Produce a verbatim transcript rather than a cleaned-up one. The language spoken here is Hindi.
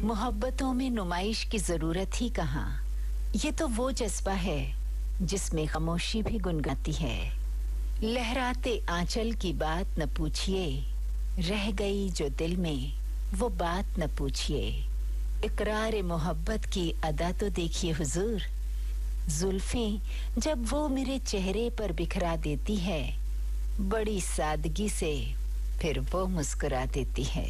मोहब्बतों में नुमाइश की जरूरत ही कहाँ। ये तो वो जज्बा है जिसमें खामोशी भी गुनगुनाती है। लहराते आंचल की बात न पूछिए, रह गई जो दिल में वो बात न पूछिए। इकरार मोहब्बत की अदा तो देखिए हुजूर, जुल्फें जब वो मेरे चेहरे पर बिखरा देती है, बड़ी सादगी से फिर वो मुस्कुरा देती है।